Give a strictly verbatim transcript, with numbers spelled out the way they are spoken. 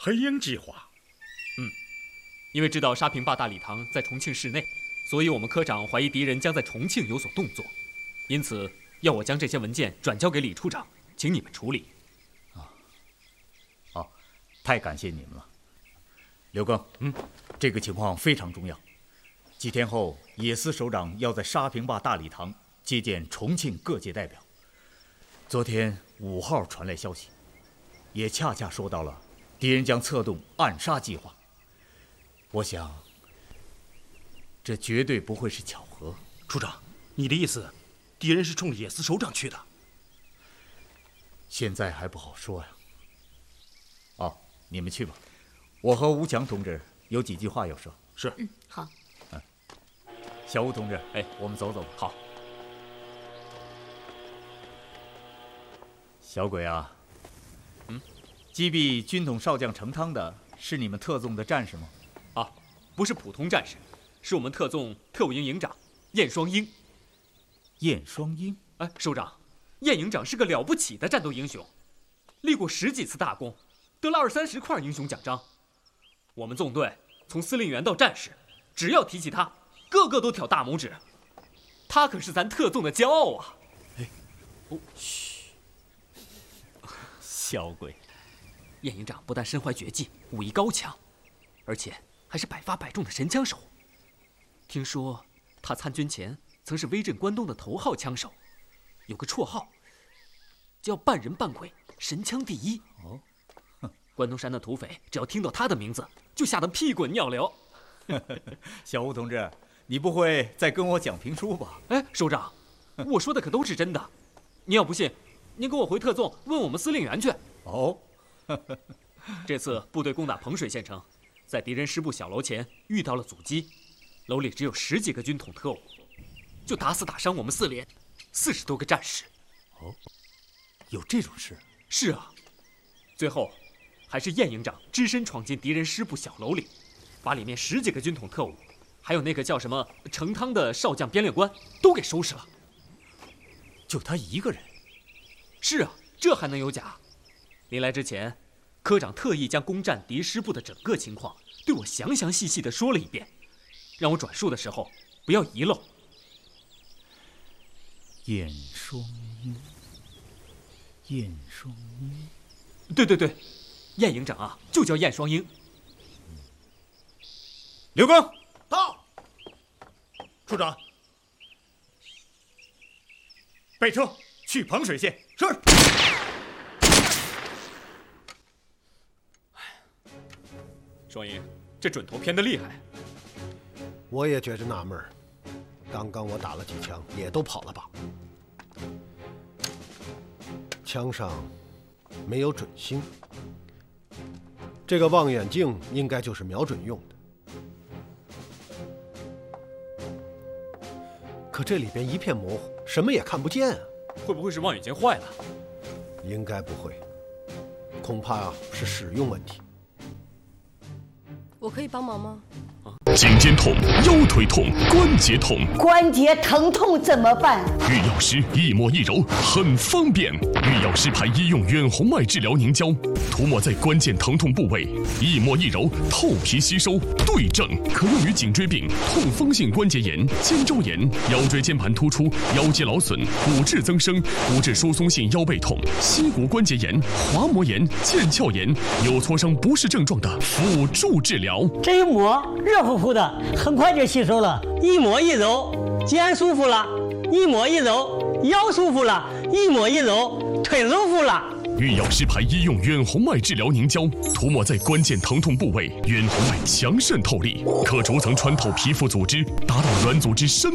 黑鹰计划。 嗯，因为知道沙坪坝大礼堂在重庆市内，所以我们科长怀疑敌人将在重庆有所动作，因此要我将这些文件转交给李处长，请你们处理。 啊，好，太感谢你们了。刘庚， 嗯， 这个情况非常重要。几天后，野司首长要在沙坪坝大礼堂接见重庆各界代表。昨天五号传来消息，也恰恰说到了敌人将策动暗杀计划。我想，这绝对不会是巧合。 处长，你的意思，敌人是冲野司首长去的？ 现在还不好说呀。哦，你们去吧，我和吴强同志有几句话要说。 是， 嗯，好。 嗯，小吴同志， 哎， 我们走走吧。 好。 小鬼啊， 嗯， 击毙军统少将程汤的是你们特纵的战士吗？ 啊，不是普通战士，是我们特纵特务营营长燕双鹰。 燕双鹰？ 哎，首长，燕营长是个了不起的战斗英雄，立过十几次大功，得了二三十块英雄奖章。我们纵队从司令员到战士，只要提起他，个个都挑大拇指。他可是咱特纵的骄傲啊！ 哎，哦，嘘。小鬼， 燕营长不但身怀绝技，武艺高强，而且还是百发百中的神枪手。听说他参军前曾是威震关东的头号枪手，有个绰号叫半人半鬼，神枪第一。 哦， 关东山的土匪只要听到他的名字，就吓得屁滚尿流。 小吴同志，你不会再跟我讲评书吧？ 哎，首长，我说的可都是真的。您要不信，您跟我回特纵问我们司令员去。 哦， 这次部队攻打彭水县城，在敌人师部小楼前遇到了阻击，楼里只有十几个军统特务，就打死打伤我们四连四十多个战士。 哦，有这种事？ 是啊，最后还是燕营长只身闯进敌人师部小楼里，把里面十几个军统特务，还有那个叫什么程汤的少将编列官都给收拾了。 就他一个人？ 是啊，这还能有假？临来之前，科长特意将攻占敌师部的整个情况对我详详细细地说了一遍，让我转述的时候不要遗漏。 燕双鹰，燕双鹰， 对对对，燕营长啊，就叫燕双鹰。 刘庚到。处长， 备车去彭水县。 是。 双鹰，这准头偏得厉害。 我也觉着纳闷儿，刚刚我打了几枪，也都跑了吧？枪上没有准星，这个望远镜应该就是瞄准用的。可这里边一片模糊，什么也看不见啊！ 会不会是望远镜坏了？ 应该不会，恐怕啊是使用问题。 我可以帮忙吗？ 颈肩痛、腰腿痛、关节痛， 关节疼痛怎么办？ 玉药师一抹一揉很方便。玉药师牌医用远红外治疗凝胶，涂抹在关键疼痛部位，一抹一揉，透皮吸收，对症，可用于颈椎病、痛风性关节炎、肩周炎、腰椎间盘突出、腰肌劳损、骨质增生、骨质疏松性腰背痛、膝骨关节炎、滑膜炎、腱鞘炎，有挫伤不适症状的辅助治疗。 这一抹热乎乎的，很快就吸收了。一抹一揉，肩舒服了；一抹一揉，腰舒服了；一抹一揉，腿舒服了。 玉药师牌医用远红外治疗凝胶，涂抹在关键疼痛部位，远红外强渗透力，可逐层穿透皮肤组织，达到软组织深